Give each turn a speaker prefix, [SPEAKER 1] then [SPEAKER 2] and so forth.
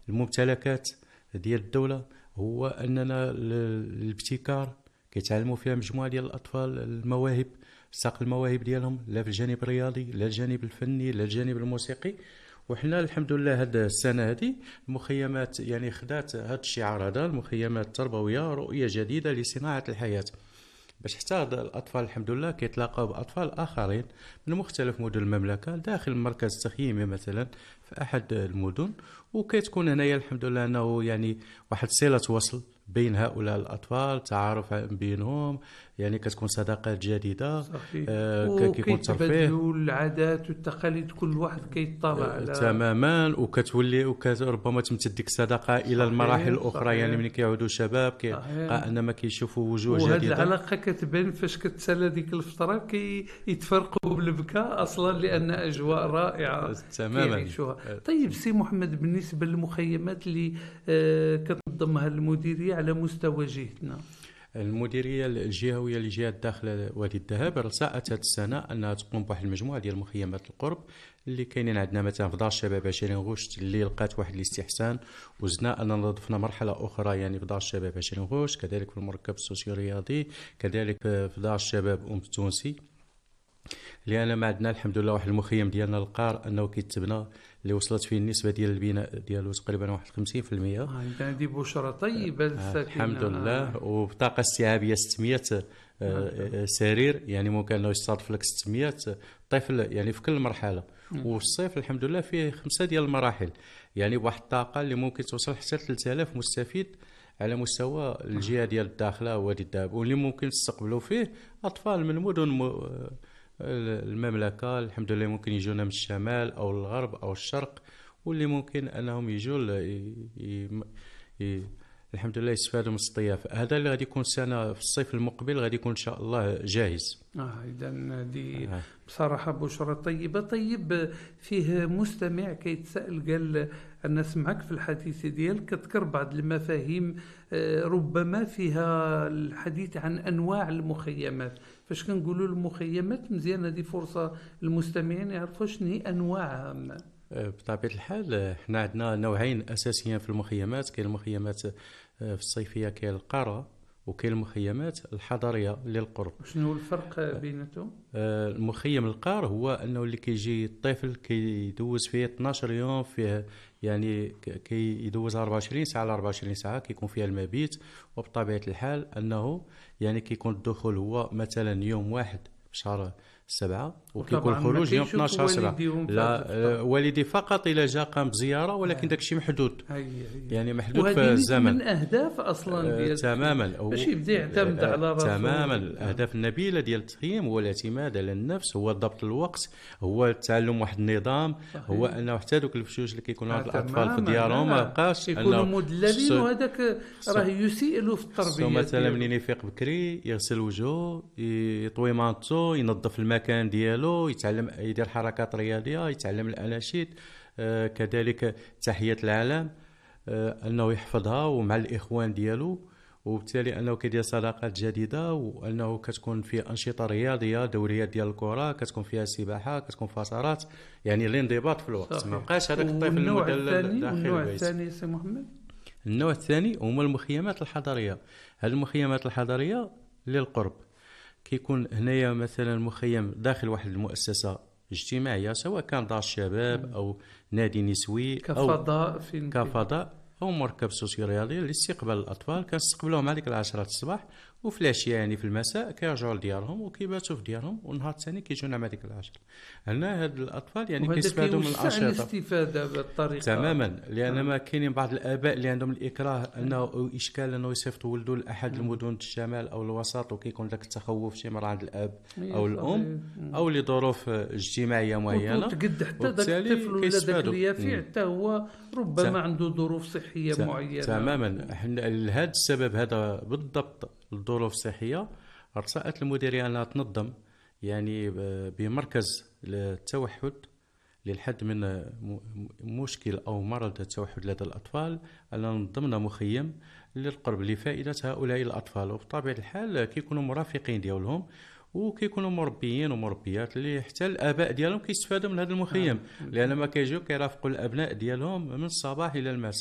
[SPEAKER 1] الممتلكات ديال الدوله، هو اننا الابتكار كيتعلموا فيها مجموعه ديال الاطفال المواهب، ساق المواهب ديالهم لا في الجانب الرياضي لا الجانب الفني لا الجانب الموسيقي. وحنا الحمد لله هاد السنه هذه المخيمات يعني خدات هذا الشعار هذا، المخيمات التربويه رؤيه جديده لصناعه الحياه، باش حتى هاد الاطفال الحمد لله كيتلاقاو باطفال اخرين من مختلف مدن المملكه داخل المركز التخييمي مثلا في احد المدن، وكتكون هنايا الحمد لله انه يعني واحد صله وصل بين هؤلاء الاطفال، تعارف بينهم، يعني كتكون صداقات جديده.
[SPEAKER 2] صحيح.
[SPEAKER 1] كيكون ترفيه
[SPEAKER 2] وكيتبادلوا العادات والتقاليد، كل واحد كيطلع على.
[SPEAKER 1] تماما، وكتولي ربما تمتد ديك الصداقه الى المراحل
[SPEAKER 2] صحيح
[SPEAKER 1] الاخرى، يعني
[SPEAKER 2] صحيح
[SPEAKER 1] ملي كيعودوا شباب
[SPEAKER 2] صحيح.
[SPEAKER 1] انما كيشوفوا وجوه
[SPEAKER 2] وهذه
[SPEAKER 1] جديده.
[SPEAKER 2] العلاقة كتبان فاش كتسالى ديك الفترة يتفرقوا بالبكاء أصلا، لأن أجواء رائعة
[SPEAKER 1] تماما.
[SPEAKER 2] كيعيشوها. طيب سي محمد، بالنسبة للمخيمات اللي كتنظمها المديرية على مستوى جهتنا.
[SPEAKER 1] المديريه الجهويه لجهه داخل وادي الذهب رسأت هذه السنه انها تقوم بواحد المجموعه ديال مخيمات القرب اللي كاينين عندنا مثلا في دار الشباب 20 غشت اللي لقات واحد الاستحسان، وزدنا اننا ضفنا مرحله اخرى يعني في دار الشباب 20 غشت، كذلك في المركب السوسيو رياضي، كذلك في دار الشباب التونسي. لان ما عندنا الحمد لله واحد المخيم ديالنا القار انه كيتبنى اللي وصلت فيه النسبه ديال البناء ديالو تقريبا واحد 50%.
[SPEAKER 2] هذه بشرى طيبة للساكنة.
[SPEAKER 1] الحمد لله. وبطاقه استيعابيه 600 سرير، يعني ممكن انه يستضيف لك 600 طفل يعني في كل مرحله. والصيف الحمد لله فيه 5 ديال المراحل، يعني بواحد الطاقه اللي ممكن توصل حتى 3000 مستفيد على مستوى الجهه ديال الداخله وادي الذهب، واللي ممكن تستقبلوا فيه اطفال من مدن المملكه الحمد لله، ممكن يجونا من الشمال او الغرب او الشرق، واللي ممكن انهم يجوا الحمد لله يستفادوا من الضيافه. هذا اللي غادي يكون سنه في الصيف المقبل غادي يكون ان شاء الله جاهز.
[SPEAKER 2] اذا هذه بصراحه بشرى طيبه. طيب فيه مستمع كيتسائل، قال انا سمعك في الحديث ديالك كتذكر بعض المفاهيم ربما فيها الحديث عن انواع المخيمات. فاش كنقولوا المخيمات مزيان هذه فرصه المستمعين يعرفوا شنو هي انواعها.
[SPEAKER 1] بطبيعة الحال حنا عندنا نوعين أساسيين في المخيمات، كاين المخيمات في الصيفية كاين القارة، وكاين المخيمات الحضرية للقرب.
[SPEAKER 2] شنو هو الفرق بيناتهم؟
[SPEAKER 1] المخيم القار هو أنه اللي كيجي الطفل كيدوز فيه 12 يوم فيه، يعني كيدوز 24 ساعة على 24 ساعة كيكون فيها المبيت، وبطبيعة الحال أنه يعني كيكون الدخول هو مثلا يوم واحد في شهر 7 وكيكون الخروج يوم 12 7. لا والدي فقط إلى جاء قام بزيارة، ولكن داك الشيء محدود، يعني محدود في الزمن.
[SPEAKER 2] من أهداف أصلا ديال
[SPEAKER 1] تماما
[SPEAKER 2] باش يبدا يعتمد على راسه.
[SPEAKER 1] تماما. الأهداف النبيلة ديال التخييم هو الاعتماد على النفس، هو ضبط الوقت، هو تعلم واحد النظام. صحيح. هو أنه حتى دوك الفشوش اللي كيكونوا هاد الأطفال في ديارهم ما بقاش
[SPEAKER 2] يكونوا مدللين، وهذاك راه يسيء له في التربية.
[SPEAKER 1] مثلا منين يفيق بكري يغسل وجهه، يطوي مانطو، ينظف المكان ديالو، يتعلم يدير حركات رياضيه، يتعلم الاناشيد، كذلك تحيه العلم، انه يحفظها ومع الاخوان ديالو، وبالتالي انه كيدير صداقات جديده، وانه كتكون في انشطه رياضيه، دوريات ديال الكره، كتكون فيها سباحه، كتكون فترات يعني الانضباط في الوقت. ما بقاش هذاك الطفل المدلل داخل البيت.
[SPEAKER 2] والنوع الثاني سي محمد؟
[SPEAKER 1] النوع الثاني هما المخيمات الحضريه. هذه المخيمات الحضريه للقرب كيكون هنايا مثلا مخيم داخل واحد المؤسسه اجتماعيه، سواء كان دار الشباب او نادي نسوي
[SPEAKER 2] كفضاء
[SPEAKER 1] او مركب سوسيو رياضي لاستقبال الاطفال. كنستقبلوهم هذيك 10 الصباح، وفي العشيه يعني في المساء كيرجعوا لديارهم وكيباتوا في ديارهم، والنهار الثاني كيجونا مع ديك 10. هنا هاد الاطفال يعني كيستفادوا من الانشطه.
[SPEAKER 2] الاستفاده بالطريقه
[SPEAKER 1] تماما، لان ما كاينين بعض الاباء اللي عندهم الاكراه انه اشكال انه يصيفط ولده لاحد المدن الشمال او الوسط، وكيكون ذاك التخوف شي مره عند الاب او الام او لظروف اجتماعيه معينه،
[SPEAKER 2] وتقد حتى ذاك الطفل ولا ذاك اليافع حتى هو ربما عنده ظروف صحيه معينه.
[SPEAKER 1] تماما. لهذا السبب هذا بالضبط الظروف الصحيه رسأت المديريه انها تنظم يعني بمركز للتوحد للحد من مشكل أو مرض التوحد لدى الأطفال، أننا ضمن مخيم للقرب لفائدة هؤلاء الأطفال. وبطبيعة الحال كيكونوا مرافقين ديالهم، وكيكونوا مربيين ومربيات اللي حتى الآباء ديالهم كيستفادوا من هذا المخيم، لأن ما كيجيو كيرافقوا الأبناء ديالهم من الصباح إلى المساء.